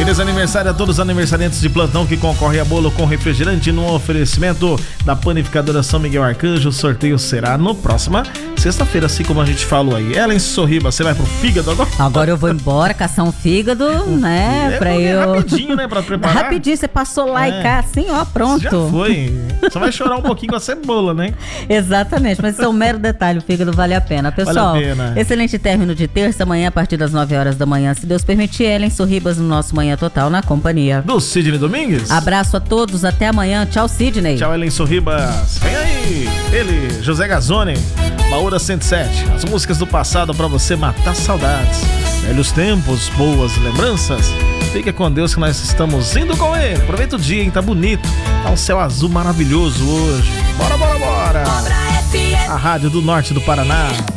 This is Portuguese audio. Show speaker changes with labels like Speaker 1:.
Speaker 1: Feliz aniversário a todos os aniversariantes de plantão que concorrem a bolo com refrigerante no oferecimento da Panificadora São Miguel Arcanjo. O sorteio será no próxima sexta-feira, assim como a gente falou aí. Ellen Sorriba, você vai pro fígado agora?
Speaker 2: Agora eu vou embora caçar um fígado, né? Pra eu...
Speaker 1: rapidinho, né? Pra preparar.
Speaker 2: Rapidinho, você passou lá e cá, assim, ó, pronto.
Speaker 1: Já foi. Só vai chorar um pouquinho com a cebola, né?
Speaker 2: Exatamente, mas isso é um mero detalhe, o fígado vale a pena. Pessoal,
Speaker 1: vale a pena.
Speaker 2: Excelente término de terça, amanhã a partir das 9 horas da manhã, se Deus permitir, Ellen Sorribas no nosso Manhã Total, na companhia
Speaker 1: do Sidney Domingues.
Speaker 2: Abraço a todos, até amanhã. Tchau, Sidney.
Speaker 1: Tchau, Ellen Sorribas. Vem aí, ele, José Gazzoni, Baúra 107. As músicas do passado pra você matar saudades. Velhos tempos, boas lembranças. Fica com Deus que nós estamos indo com ele. Aproveita o dia, hein? Tá bonito. Tá um céu azul maravilhoso hoje. Bora, bora, bora. A Rádio do Norte do Paraná.